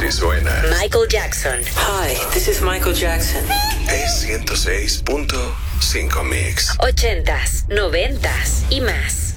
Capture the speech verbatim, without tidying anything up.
Así suena Michael Jackson. Hi, this is Michael Jackson. Es ciento seis punto cinco Mix. Ochentas, noventas y más.